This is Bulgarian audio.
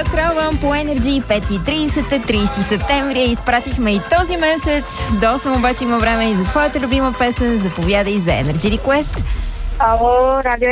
Доктор Албан по Energy 5:30, 30 септември. Изпратихме и този месец. До 8 обаче има време и за твоята любима песен. Заповядай за Energy Request. Ало, радио